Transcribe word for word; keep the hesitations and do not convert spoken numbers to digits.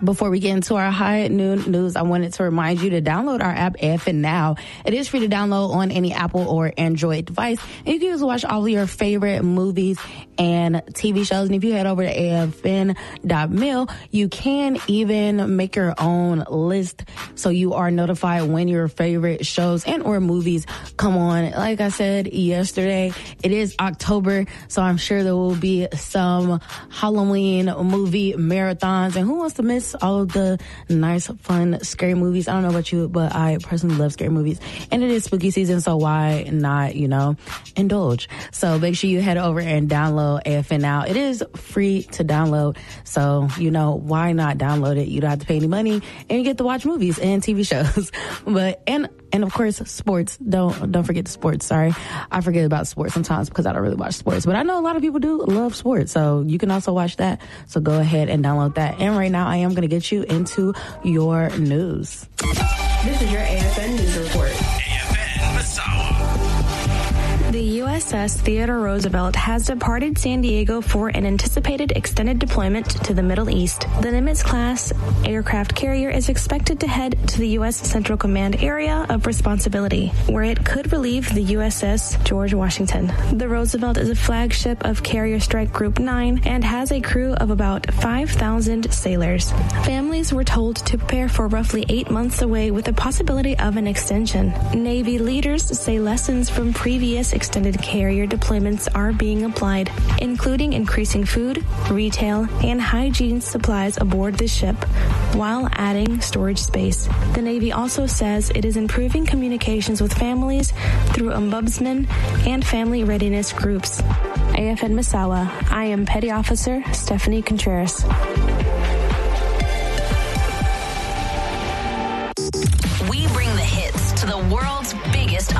Before we get into our high noon news, I wanted to remind you to download our app, A F N Now. It is free to download on any Apple or Android device. And you can just watch all of your favorite movies and T V shows. And if you head over to A F N dot mil, you can even make your own list so you are notified when your favorite shows and or movies come on. Like I said yesterday, it is October, so I'm sure there will be some Halloween movie marathons. And who wants to miss all of the nice, fun, scary movies? I don't know about you, but I personally love scary movies. And it is spooky season, so why not, you know, indulge? So make sure you head over and download A F N Now. It is free to download, so, you know, why not download it? You don't have to pay any money, and you get to watch movies and T V shows. But, and And of course, sports. Don't don't forget the sports. Sorry, I forget about sports sometimes because I don't really watch sports. But I know a lot of people do love sports, so you can also watch that. So go ahead and download that. And right now, I am going to get you into your news. This is your A F N News Report. A F N Massawa. The U S S Theodore Roosevelt has departed San Diego for an anticipated extended deployment to the Middle East. The Nimitz-class aircraft carrier is expected to head to the U S Central Command Area of Responsibility, where it could relieve the U S S George Washington. The Roosevelt is a flagship of Carrier Strike Group nine and has a crew of about five thousand sailors. Families were told to prepare for roughly eight months away with the possibility of an extension. Navy leaders say lessons from previous extended carrier deployments are being applied, including increasing food, retail, and hygiene supplies aboard the ship, while adding storage space. The Navy also says it is improving communications with families through ombudsman and family readiness groups. A F N Massawa, I am Petty Officer Stephanie Contreras. We bring the hits to the world's biggest